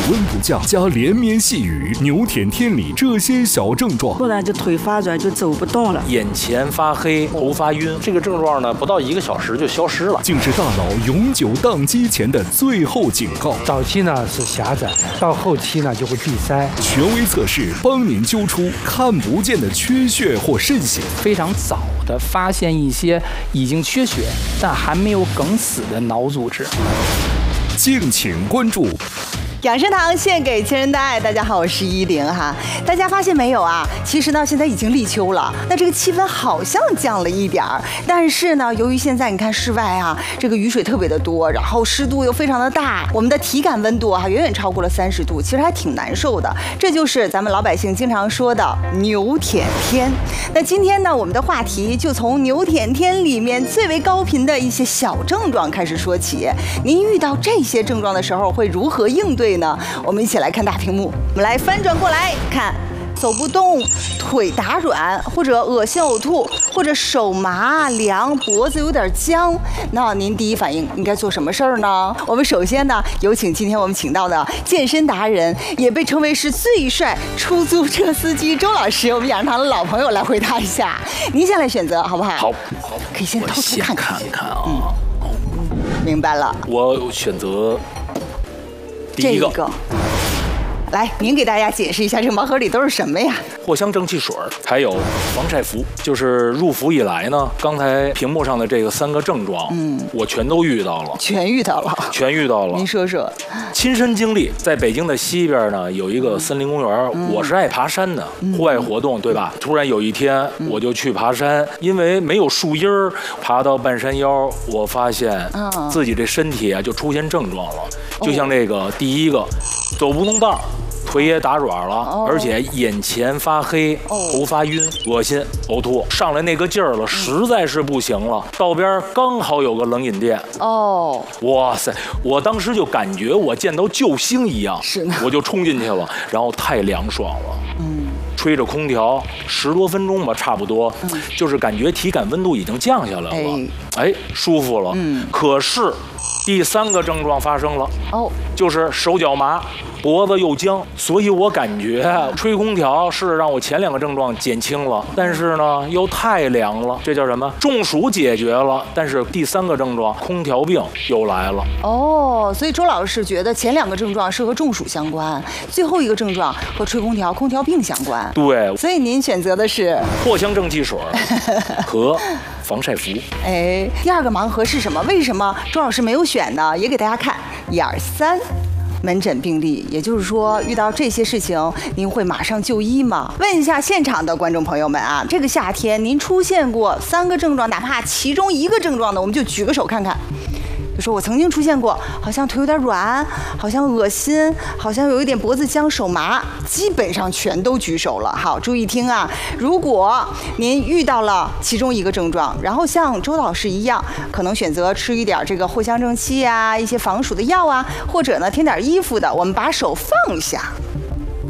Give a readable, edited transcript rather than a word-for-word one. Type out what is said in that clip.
温不降，加连绵细雨，牛舔天里这些小症状， 突然就腿发软，就走不动了， 眼前发黑，头发晕，这个症状呢，不到1个小时就消失了， 竟是大脑永久宕机前的最后警告。 早期呢是狭窄，到后期呢就会闭塞。 权威测试帮您揪出看不见的缺血或渗血， 非常早的发现一些已经缺血但还没有梗死的脑组织。 敬请关注。 养生堂献给亲人的爱，大家好，我是依玲哈。大家发现没有啊？其实呢，现在已经立秋了，那这个气温好像降了一点儿，但是呢，由于现在你看室外啊，这个雨水特别的多，然后湿度又非常的大，我们的体感温度啊远远超过了30度，其实还挺难受的。这就是咱们老百姓经常说的牛舔天。那今天呢，我们的话题就从牛舔天里面最为高频的一些小症状开始说起。您遇到这些症状的时候会如何应对呢？我们一起来看大屏幕，我们来翻转过来看，走不动，腿打软，或者恶心呕吐，或者手麻凉，脖子有点僵，那您第一反应应该做什么事儿呢？我们首先呢，有请今天我们请到的健身达人，也被称为是最帅出租车司机周老师，我们养生堂的老朋友来回答一下。您先来选择好不好？ 好， 可以先偷偷看看。 看啊。 明白了。 我选择第一个。 来，您给大家解释一下这个盲盒里都是什么呀？ 藿香正气水，还有防晒服。就是入伏以来呢，刚才屏幕上的这个3个症状，我全都遇到了， 全遇到了。您说说。 亲身经历，在北京的西边呢，有一个森林公园，我是爱爬山的，户外活动，对吧？突然有一天，我就去爬山，因为没有树荫儿，爬到半山腰，我发现自己这身体啊就出现症状了，就像这个第一个，走不动道。腿也打软了，而且眼前发黑，头发晕，恶心，呕吐，上来那个劲儿了，实在是不行了。道边刚好有个冷饮店，哇塞！我当时就感觉我见到救星一样， 是呢， 我就冲进去了，然后太凉爽了，吹着空调10多分钟吧，差不多，就是感觉体感温度已经降下来了，哎，舒服了，可是第3个症状发生了，就是手脚麻。脖子又僵，所以我感觉吹空调是让我前2个症状减轻了，但是呢又太凉了，这叫什么？中暑解决了，但是第3个症状空调病又来了。 所以周老师觉得前2个症状是和中暑相关，最后一个症状和吹空调病相关。 对， 所以您选择的是藿香正气水和防晒服。 第2个盲盒是什么？为什么周老师没有选呢？也给大家看，1、2、3。门诊病历，也就是说，遇到这些事情，您会马上就医吗？问一下现场的观众朋友们啊，这个夏天您出现过3个症状，哪怕其中1个症状呢，我们就举个手看看。就说我曾经出现过，好像腿有点软，好像恶心，好像有一点脖子僵、手麻，基本上全都举手了。好，注意听啊！如果您遇到了其中1个症状，然后像周老师一样，可能选择吃一点这个藿香正气啊，一些防暑的药啊，或者呢添点衣服的，我们把手放下。